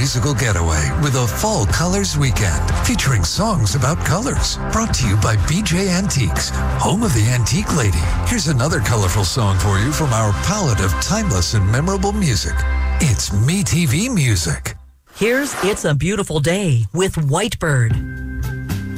musical getaway with a fall colors weekend featuring songs about colors. Brought to you by BJ Antiques, home of the Antique Lady. Here's another colorful song for you from our palette of timeless and memorable music. It's MeTV Music. Here's It's a Beautiful Day with Whitebird.